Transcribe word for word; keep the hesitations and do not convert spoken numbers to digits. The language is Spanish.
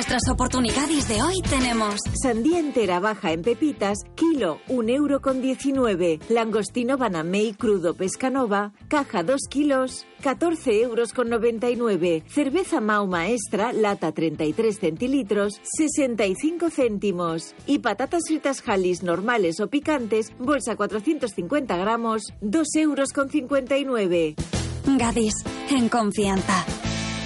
nuestras oportunidades de hoy tenemos sandía entera baja en pepitas, kilo, un euro con diecinueve. Langostino Banamey crudo Pescanova, caja dos kilos, catorce euros con noventa y nueve. Cerveza Mau Maestra, lata treinta y tres centilitros, sesenta y cinco céntimos. Y patatas fritas Halis normales o picantes, bolsa cuatrocientos cincuenta gramos, dos euros con cincuenta y nueve. Gadis, en confianza.